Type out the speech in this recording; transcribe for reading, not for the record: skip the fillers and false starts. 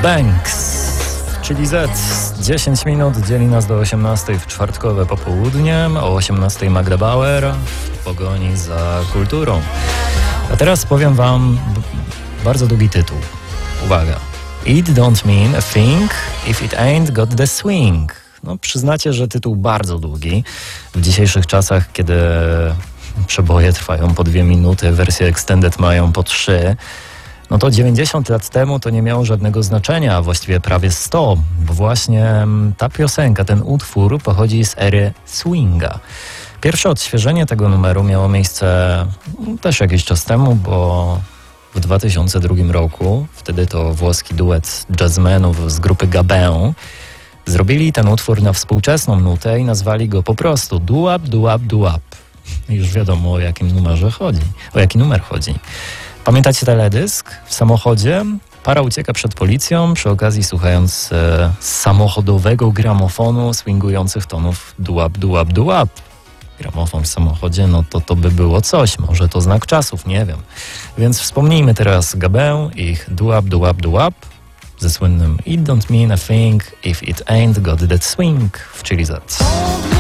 Banks, czyli Z. 10 minut dzieli nas do 18 w czwartkowe popołudnie, o 18 Magda Bauer w pogoni za kulturą. A teraz powiem wam bardzo długi tytuł. Uwaga. It don't mean a thing if it ain't got the swing. No, przyznacie, że tytuł bardzo długi. W dzisiejszych czasach, kiedy przeboje trwają po 2 minuty, wersje extended mają po 3, no to 90 lat temu to nie miało żadnego znaczenia, a właściwie prawie 100, bo właśnie ta piosenka, ten utwór pochodzi z ery swinga. Pierwsze odświeżenie tego numeru miało miejsce też jakiś czas temu, bo w 2002 roku, wtedy to włoski duet jazzmenów z grupy Gabin zrobili ten utwór na współczesną nutę i nazwali go po prostu Doo-Wop, Doo-Wop, Doo-Wop. Już wiadomo, o jaki numer chodzi. Pamiętacie teledysk? W samochodzie para ucieka przed policją, przy okazji słuchając samochodowego gramofonu swingujących tonów doo-wop, doo-wop, doo-wop. Gramofon w samochodzie, no to by było coś, może to znak czasów, nie wiem. Więc wspomnijmy teraz Gabin, ich doo-wop, doo-wop, doo-wop ze słynnym It don't mean a thing if it ain't got that swing w Chili Z.